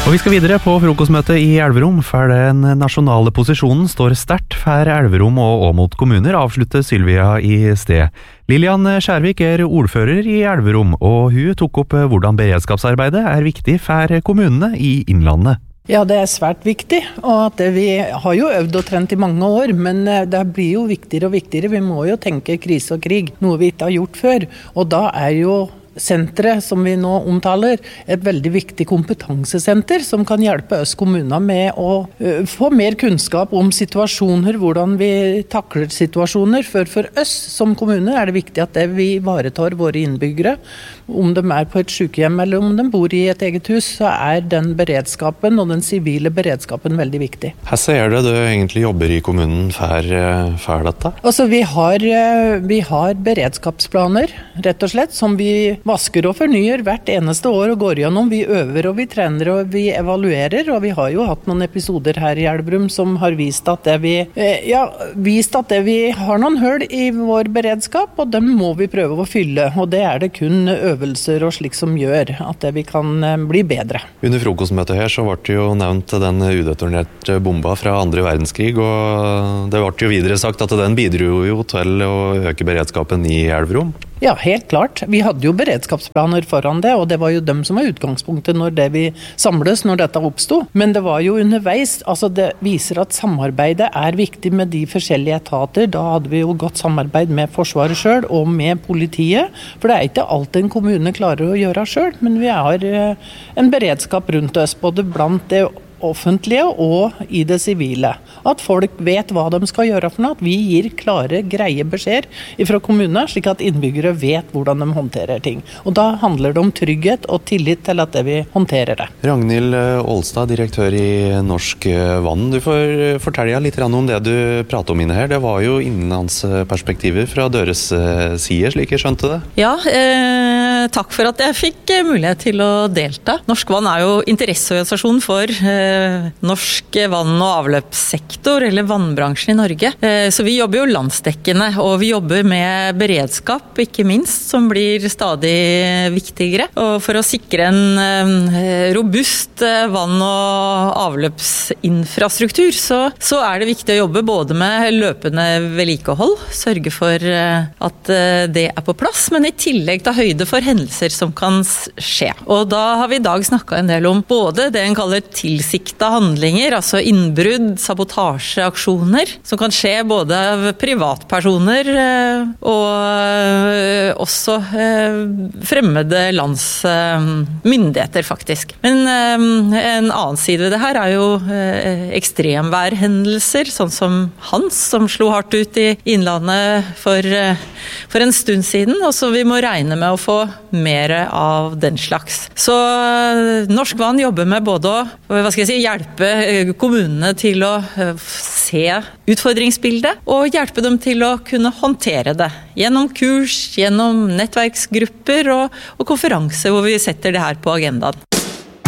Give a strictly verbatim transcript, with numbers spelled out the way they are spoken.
Og vi skal videre på frokostmøtet i Elverum, for den nasjonale posisjonen står sterkt for Elverum og Åmot kommuner, avslutter Sylvia i sted. Lilian Skjærvik er ordfører i Elverum, og hun tok opp hvordan beredskapsarbeidet er viktig for kommunene i Innlandet. Ja, det er svært viktig, og at vi har jo øvd og trent i mange år, men det blir jo viktigere og viktigere. Vi må jo tenke krise og krig, noe vi ikke har gjort før, og da er jo senteret som vi nå omtaler, et veldig viktig kompetansesenter som kan hjelpe oss kommuner med å uh, få mer kunnskap om situasjoner, hvordan vi takler situasjoner. For for oss som kommune er det viktig at det vi ivaretar våre innbyggere, om de er på et sykehjem eller om de bor i et eget hus, så er den beredskapen og den sivile beredskapen veldig viktig. Hvordan er det du egentlig jobber i kommunen for, for dette? Altså, vi har, vi har beredskapsplaner, rett og slett, som vi vasker og fornyer hvert eneste år og går gjennom. Vi øver og vi trener og vi evaluerer, og vi har jo hatt noen episoder her i Elverum som har vist at det vi, ja, vist at det vi har noen hull i vår beredskap, og dem må vi prøve å fylle, og det er det kun øvelser og slik som gjør at det vi kan bli bedre. Under frokostmøtet her så ble det jo nevnt den udetonerte bomba fra andre verdenskrig, og det ble jo videre sagt at den bidro jo til å øke beredskapen i Elverum. Ja, helt klart. Vi hadde jo beredskapsplaner foran det, og det var jo dem som var utgangspunktet når det vi samles, når dette oppstod. Men det var jo underveis, altså det viser at samarbeidet er viktig med de forskjellige etater. Da hadde vi jo godt samarbeid med Forsvaret selv og med politiet, for det er ikke alt en kommune klarer å gjøre selv, men vi har en beredskap rundt oss, både blant det offentlige og i det sivile. At folk vet hva de skal gjøre for noe, at vi gir klare, greie beskjeder fra kommunene, slik at innbyggere vet hvordan de håndterer ting. Og da handler det om trygghet og tillit til at vi håndterer det. Ragnhild Ålstad, direktør i Norsk Vann. Du får fortelle litt om det du prater om inne her. Det var jo innenlandsperspektiver fra deres side, slik jeg skjønte det. Ja, eh, takk for at jeg fikk mulighet til å delta. Norsk Vann er jo interesseorganisasjon for eh, norsk vann- og avløpssektor, eller vannbransjen i Norge. Så vi jobber jo landsdekkende, og vi jobber med beredskap, ikke minst, som blir stadig viktigere. Og for å sikre en robust vann- og avløpsinfrastruktur, så, så er det viktig å jobbe både med løpende vedlikehold, sørge for at det er på plass, men i tillegg ta høyde for hendelser som kan skje. Og da har vi i dag snakket en del om både det en kaller tilsikta handlinger, altså innbrudd, sabotasjeaksjoner, som kan skje både av privatpersoner og også fremmede lands myndigheter, faktisk. Men en annen side ved det her er jo ekstremværhendelser, sånn som Hans, som slo hardt ut i Innlandet for, for en stund siden, og så vi må regne med å få mer av den slags. Så Norsk Vann jobber med både å hva skal jeg si, hjelpe kommunene til å se utfordringsbildet, og hjelpe dem til å kunne håndtere det. Gjennom kurs, gjennom nettverksgrupper og, og konferanser hvor vi setter det her på agendaen.